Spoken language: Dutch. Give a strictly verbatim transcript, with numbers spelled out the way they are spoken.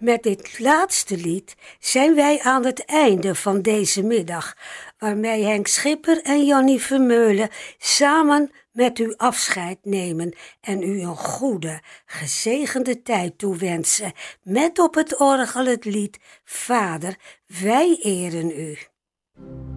Met dit laatste lied zijn wij aan het einde van deze middag, waarmee Henk Schipper en Jannie Vermeulen samen met u afscheid nemen en u een goede, gezegende tijd toewensen, met op het orgel het lied Vader, wij eren u.